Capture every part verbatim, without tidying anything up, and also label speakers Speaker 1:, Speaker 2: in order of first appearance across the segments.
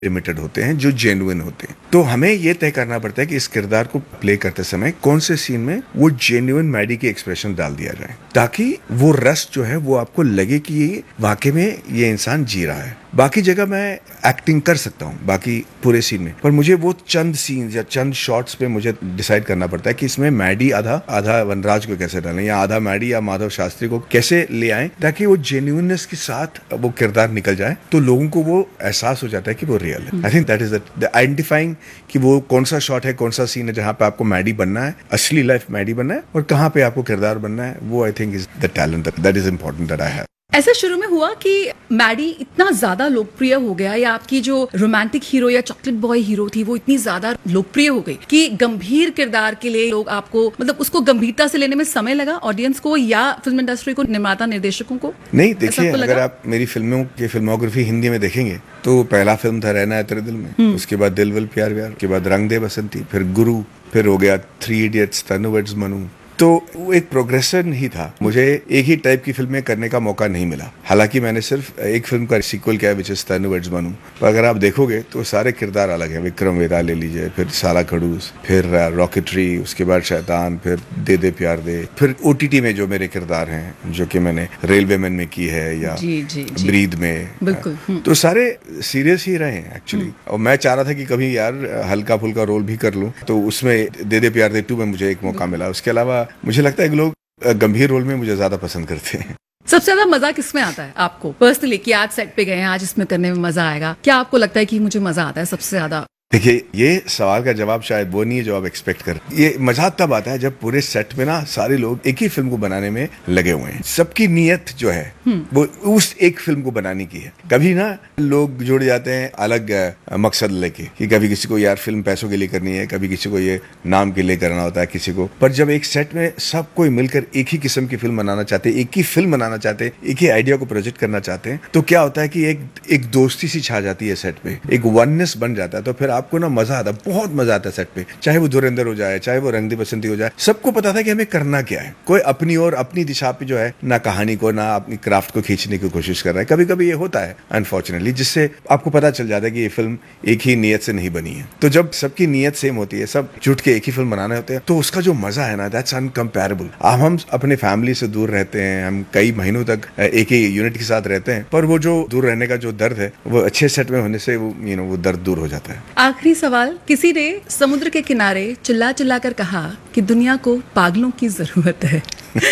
Speaker 1: Limited होते हैं, जो जेन्युइन होते हैं। तो हमें ये तय करना पड़ता है कि इस किरदार को प्ले करते समय कौन से सीन में वो जेन्युइन मैडी की एक्सप्रेशन डाल दिया जाए, ताकि वो रस जो है वो आपको लगे कि ये वाकई में ये इंसान जी रहा है। बाकी जगह मैं एक्टिंग कर सकता हूँ, बाकी पूरे सीन में, पर मुझे वो चंद सीन या चंद शॉट्स पे मुझे डिसाइड करना पड़ता है कि इसमें मैडी आधा आधा वनराज को कैसे डालें, या आधा मैडी या माधव शास्त्री को कैसे ले आएं, ताकि वो जेन्युइननेस के साथ वो किरदार निकल जाए, तो लोगों को वो एहसास हो जाता है कि वो रियल है। I think that is the identifying कि वो कौन सा शॉट है, कौन सा सीन है जहाँ पे आपको मैडी बनना है, असली लाइफ मैडी बनना है, और कहाँ पे आपको किरदार बनना है। वो I think is the talent that is important that I have.
Speaker 2: ऐसे शुरू में हुआ कि मैडी इतना ज्यादा लोकप्रिय हो गया, या आपकी जो रोमांटिक हीरो या चॉकलेट बॉय हीरो थी वो इतनी ज्यादा लोकप्रिय हो गई कि गंभीर किरदार के लिए लोग आपको, मतलब उसको गंभीरता से लेने में समय लगा ऑडियंस को या फिल्म इंडस्ट्री को, निर्माता निर्देशकों को?
Speaker 1: नहीं, देखिए, अगर आप मेरी फिल्मों की फिल्मोग्राफी हिंदी में देखेंगे तो पहला फिल्म था रहना है तेरे दिल में, उसके बाद दिल विल प्यार व्यार, उसके बाद रंग दे बसंती, फिर गुरु, फिर हो गया three idiots, Tannu weds Manu. तो वो एक प्रोग्रेशन ही था। मुझे एक ही टाइप की फिल्में करने का मौका नहीं मिला। हालांकि मैंने सिर्फ एक फिल्म का सीक्वल किया which is Tannu weds Manu, पर अगर आप देखोगे तो सारे किरदार अलग हैं। विक्रम वेदा ले लीजिए, फिर साला खड़ूस, फिर रॉकेटरी, उसके बाद शैतान, फिर दे दे प्यार दे, फिर ओटीटी में जो मेरे किरदार हैं जो कि मैंने रेलवे मैन में की है या
Speaker 2: जी, जी, जी.
Speaker 1: ब्रीद में,
Speaker 2: बिल्कुल।
Speaker 1: तो सारे सीरियस ही रहे हैं एक्चुअली। और मैं चाह रहा था कि कभी यार हल्का फुल्का रोल भी कर लूं, तो उसमें दे दे प्यार दे टू में मुझे एक मौका मिला। उसके अलावा मुझे लगता है कि लोग गंभीर रोल में मुझे ज्यादा पसंद करते हैं।
Speaker 2: सबसे ज्यादा मजा किसमें आता है आपको पर्सनली, कि आज सेट पे गए हैं, आज इसमें करने में मजा आएगा? क्या आपको लगता है कि मुझे मजा आता है सबसे ज्यादा?
Speaker 1: देखिए, ये सवाल का जवाब शायद वो नहीं है जो आप एक्सपेक्ट कर। ये मजा तब आता है जब पूरे सेट में ना सारे लोग एक ही फिल्म को बनाने में लगे हुए हैं। सबकी नीयत जो है वो उस एक फिल्म को बनाने की है। कभी ना लोग जुड़ जाते हैं अलग मकसद लेके, कि कभी किसी को यार फिल्म पैसों के लिए करनी है, कभी किसी को ये नाम के लिए करना होता है किसी को। पर जब एक सेट में सब कोई मिलकर एक ही किस्म की फिल्म बनाना चाहते हैं, एक ही फिल्म बनाना चाहते हैं, एक ही आइडिया को प्रोजेक्ट करना चाहते हैं, तो क्या होता है कि एक एक दोस्ती सी छा जाती है सेट पे, एक वननेस बन जाता है। तो फिर आपको ना मजा आता है, बहुत मजा आता है सेट पे। चाहे वो धुरंधर हो जाए, चाहे वो रंग दे बसंती हो जाए, सबको पता था कि हमें करना क्या है। कोई अपनी और अपनी दिशा पे जो है ना कहानी को ना अपनी क्राफ्ट को खींचने की कोशिश कर रहा है। कभी कभी ये होता है अनफॉर्चुनेटली, जिससे आपको पता चल जाता है कि ये फिल्म एक ही नियत से नहीं बनी है। तो जब सबकी नियत सेम होती है, सब जुट के एक ही फिल्म बनाने होते हैं, तो उसका जो मजा है ना, दैट्स अनकम्पेरेबल। अब हम अपने फैमिली से दूर रहते हैं, हम कई महीनों तक एक ही यूनिट के साथ रहते हैं, पर वो जो दूर रहने का जो दर्द है वो अच्छे सेट में होने से वो यू नो वो दर्द दूर हो जाता है।
Speaker 2: आखिरी सवाल, किसी ने समुद्र के किनारे चिल्ला चिल्ला कर कहा कि दुनिया को पागलों की जरूरत है।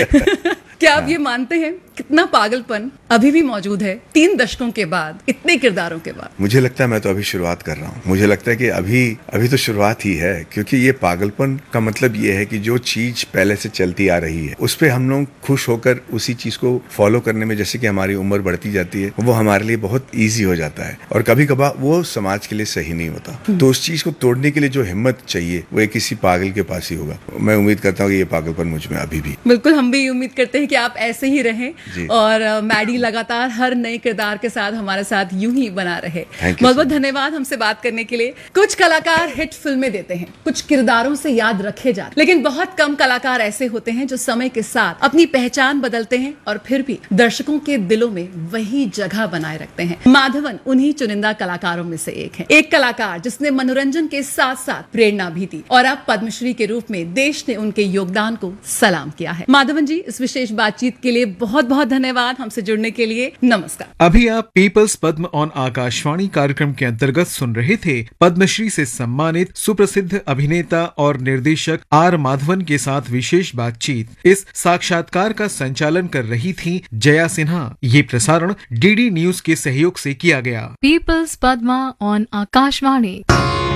Speaker 2: क्या आप ये मानते हैं कितना पागलपन अभी भी मौजूद है तीन दशकों के बाद, इतने किरदारों के बाद?
Speaker 1: मुझे लगता है मैं तो अभी शुरुआत कर रहा हूँ। मुझे लगता है कि अभी अभी तो शुरुआत ही है, क्योंकि ये पागलपन का मतलब ये है कि जो चीज पहले से चलती आ रही है उस पर हम लोग खुश होकर उसी चीज को फॉलो करने में, जैसे कि हमारी उम्र बढ़ती जाती है, वो हमारे लिए बहुत ईजी हो जाता है। और कभी कभार वो समाज के लिए सही नहीं होता। तो उस चीज को तोड़ने के लिए जो हिम्मत चाहिए वो एक किसी पागल के पास ही होगा। मैं उम्मीद करता हूँ कि ये पागलपन मुझ में अभी भी।
Speaker 2: बिल्कुल, हम भी उम्मीद करते हैं कि आप ऐसे ही रहें और मैडी लगातार हर नए किरदार के साथ हमारे साथ यूं ही बना रहे। बहुत बहुत धन्यवाद हमसे बात करने के लिए। कुछ कलाकार हिट फिल्में देते हैं, कुछ किरदारों से याद रखे जाते, लेकिन बहुत कम कलाकार ऐसे होते हैं जो समय के साथ अपनी पहचान बदलते हैं और फिर भी दर्शकों के दिलों में वही जगह बनाए रखते हैं। माधवन उन्हीं चुनिंदा कलाकारों में से एक है। एक कलाकार जिसने मनोरंजन के साथ साथ प्रेरणा भी दी और अब पद्मश्री के रूप में देश ने उनके योगदान को सलाम किया है। माधवन जी, इस विशेष बातचीत के लिए बहुत बहुत धन्यवाद, हमसे जुड़ने के लिए। नमस्कार।
Speaker 3: अभी आप पीपल्स पद्म ऑन आकाशवाणी कार्यक्रम के अंतर्गत सुन रहे थे पद्मश्री से सम्मानित सुप्रसिद्ध अभिनेता और निर्देशक आर माधवन के साथ विशेष बातचीत। इस साक्षात्कार का संचालन कर रही थी जया सिन्हा। ये प्रसारण डीडी न्यूज के सहयोग से किया गया।
Speaker 4: Peoples Padma on Akashvani.